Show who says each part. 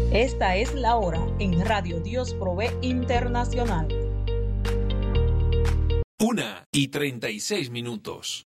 Speaker 1: Esta es la hora en Radio Dios Provee Internacional.
Speaker 2: 1:36.